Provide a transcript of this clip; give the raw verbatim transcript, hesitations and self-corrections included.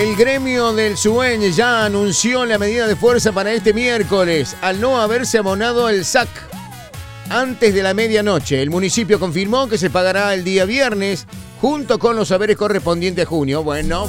El gremio del SUEN ya anunció la medida de fuerza para este miércoles, al no haberse abonado el S A C antes de la medianoche. El municipio confirmó que se pagará el día viernes, junto con los haberes correspondientes a junio. Bueno,